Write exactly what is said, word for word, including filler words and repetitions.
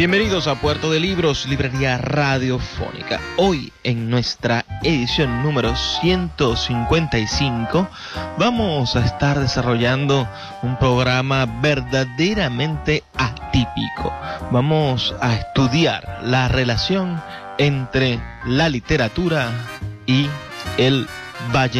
Bienvenidos a Puerto de Libros, librería radiofónica. Hoy, en nuestra edición número ciento cincuenta y cinco, vamos a estar desarrollando un programa verdaderamente atípico. Vamos a estudiar la relación entre la literatura y el vallenato.